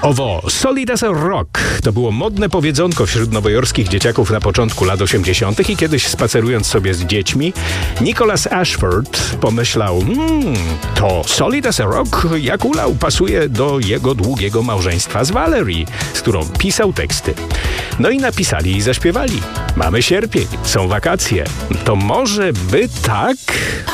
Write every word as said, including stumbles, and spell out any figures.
Owo Solid as a Rock to było modne powiedzonko wśród nowojorskich dzieciaków na początku lat osiemdziesiątych i kiedyś spacerując sobie z dziećmi, Nicholas Ashford pomyślał, hmm, to Solid as a Rock jak ulał pasuje do jego długiego małżeństwa z Valerie, z którą pisał teksty. No i napisali i zaśpiewali. Mamy sierpień, są wakacje. To może by tak...